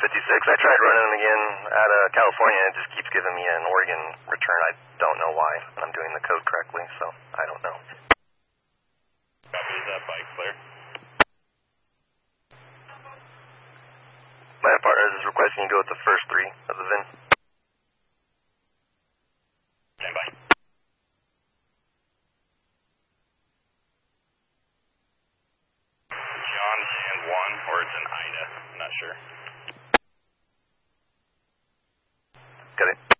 I tried running them again out of California. It just keeps giving me an Oregon return. I don't know why. I'm doing the code correctly, so I don't know. Copy, is that bike clear? My partner is requesting you go with the first three of the VIN. Stand by. John and 1, or it's an Ida, I'm not sure. Got it.